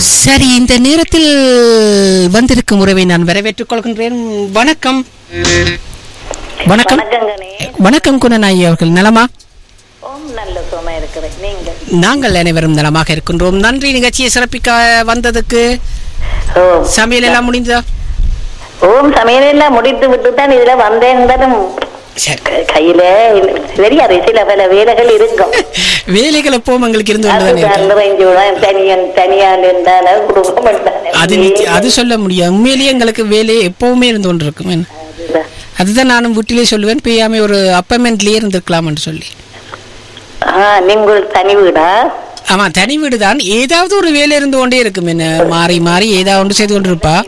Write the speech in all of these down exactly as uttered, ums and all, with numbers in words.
சரி, இந்த நேரத்தில் வந்திருக்கும் உறவை நான் வரவேற்றுக் கொள்கின்றேன். வணக்கம். வணக்கம். வணக்கம் குணநாயகி அவர்கள், நலமா? நாங்கள் அனைவரும் நலமாக இருக்கின்றோம். நன்றி நிகழ்ச்சியை சிறப்பிக்க வந்ததுக்கு. சமையல் எல்லாம் முடிந்ததா? ஓம் சமையல் எல்லாம் முடித்து விட்டு தான் இதுல வந்தேன். கையில தெரியாது, சில பல வேலைகள் இருக்கும். வேலைகள் எப்பவும் எங்களுக்கு இருந்து அது அது சொல்ல முடியாது. உண்மையிலேயே எங்களுக்கு வேலையை எப்பவுமே இருந்து கொண்டு இருக்கும். அதுதான் நானும் வீட்டிலே சொல்லுவேன், பெய்யாம ஒரு அப்பார்ட்மெண்ட்லயே இருந்திருக்கலாம் என்று சொல்லி. நீங்கள் தனி வீடா? ஆமா, தனி வீடு தான். ஏதாவது ஒரு வேலை இருந்து கொண்டே இருக்கும். என்ன மாறி மாறி ஏதாவது ஒன்று செய்து கொண்டு இருப்பா.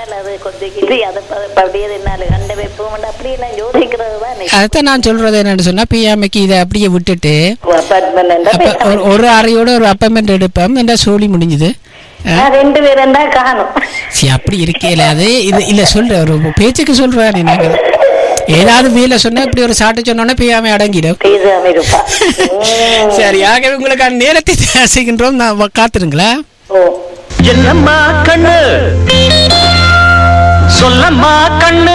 அதான் நான் சொல்றது என்னன்னு சொன்னா, பியாமைக்கு இதை அப்படியே விட்டுட்டு ஒரு அறையோட ஒரு அப்பார்ட்மெண்ட் எடுப்போம் என்ற சொல்லி முடிஞ்சது. ரெண்டு பேரும் தான் காணும். சரி, அப்படி இருக்கேல. அது இது இல்ல சொல்ற ஒரு பேச்சுக்கு சொல்றேன். நீங்க ஏதாவது வேலை சொன்னா இப்படி ஒரு சாட்டை சொன்னோன்னா பியாமை அடங்கிடும். சரி, ஆகவே உங்களுக்கான நேரத்தை செய்கின்றோம். நான் காத்துருங்களா? என்னம்மா கண்ணு சொல்லம்மா கண்ணு.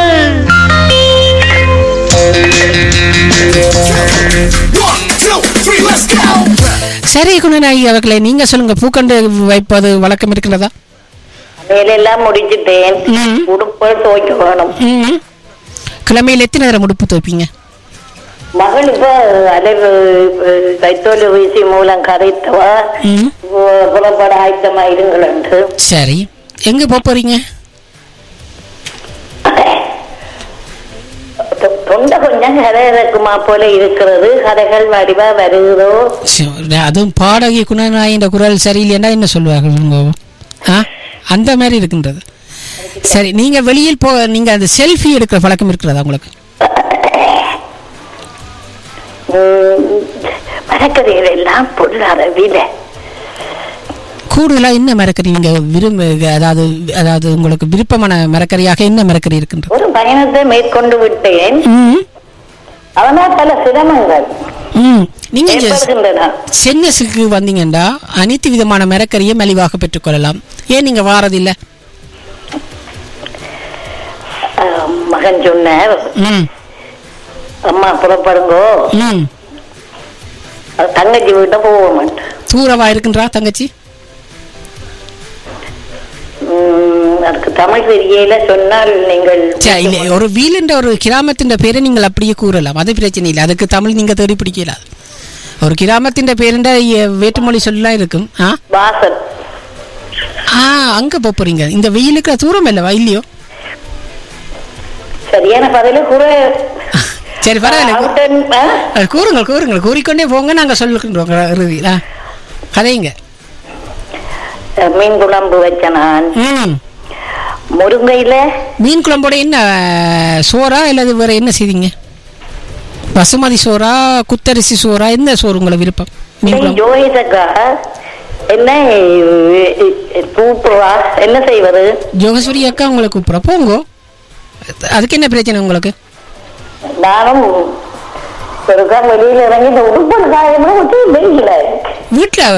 சரி குணநாயகி அவர்களே, நீங்க சொல்லுங்க, பூக்கண்டு வைப்பது வழக்கம் இருக்கிறதா? வேலையெல்லாம் முடிஞ்சுட்டேன். உடுப்பு துவைக்க வேணும். கிழமையில் எத்தனை நேரம் உடுப்பு துவைப்பீங்க? மகள் இப்ப அலைவு கைத்தோல் வீசி மூலம் கரைத்தவா புறப்பட ஆயத்தமா இருங்கள். சரி, எங்க போறீங்க? தொண்டை கொஞ்சம் கதை இறக்குமா போல இருக்கிறது. கதைகள் வடிவா வருகிறதோ. அதுவும் பாடகி குணநாயகின்ற குரல் சரியில்லைன்னா என்ன சொல்லுவார்கள்? அந்த மாதிரி இருக்கின்றது. சரி, நீங்க வெளியில் போ, நீங்க அந்த செல்ஃபி எடுக்கிற பழக்கம் இருக்கிறதா உங்களுக்கு? மரக்கறிகள் எல்லாம் பொருளாதார விலை கூடுதலா என்ன மரக்கறி நீங்க விரும்ப, அதாவது அதாவது உங்களுக்கு விருப்பமான மரக்கறியாக என்ன மரக்கறி இருக்கின்றது? ஒரு பயணத்தை மேற்கொண்டு விட்டேன். அதனால் பல சிரமங்கள். நீங்க சென்னஸுக்கு வந்தீங்கன்னா அனைத்து விதமான மரக்கறியை மலிவாக பெற்றுக்கொள்ளலாம். ஏன் நீங்க வாரதில்லை? மகன் சொன்னார், அம்மா புறப்படுங்கோ, தங்கச்சி வீட்டை போக மாட்டேன். தூரவா இருக்கின்றா தங்கச்சி? அதுக்கு தமிழ் தெரியல சொன்னால் நீங்கள் ஒரு வீலுன்ற ஒரு கிராமத்தின் பேரை நீங்கள் அப்படியே கூறலாம், அது பிரச்சனை இல்லை. அதுக்கு தமிழ் நீங்க தேடி பிடிக்கல. ஒரு கிராமத்தின் பேருண்ட வேற்றுமொழி சொல்லலாம் இருக்கும். வாசல். ஆ, அங்க போறீங்க. இந்த வெயிலுக்கு தூரம் இல்லவா? இல்லையோ? சரியான பதில கூற. சரி, பரவாயில்ல, கூறுங்கள் கூறுங்கள், கூறிக்கொண்டே போங்க, நாங்க சொல்லுகின்றோம். கதைங்க. மீன் குழம்பு வச்ச நான். முருங்கையில மீன் குழம்போட என்ன சோறா இல்லது வேற என்ன செய்வீங்க? பசுமதி சோறா, குத்தரிசி சோறா, என்ன சோறு உங்களுக்கு விருப்பம்? என்ன கூப்பிடுவா, என்ன செய்வது? ஜோகேஸ்வரி அக்கா உங்களை கூப்பிடுறா, போங்க. அதுக்கு என்ன பிரச்சனை உங்களுக்கு? நானும் வெளியில இறங்கி இந்த உடுப்பு காயமா வீட்டுல